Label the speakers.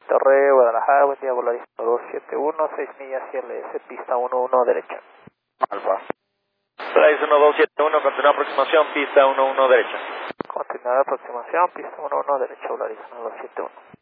Speaker 1: Torre, Guadalajara, buen día, Volaris 271, 6 millas CLS, pista 11 derecha.
Speaker 2: Alfa. Volaris 1271, continúa aproximación, pista 11 derecha.
Speaker 1: Continuar aproximación, pista 11 derecha, Volaris 1271.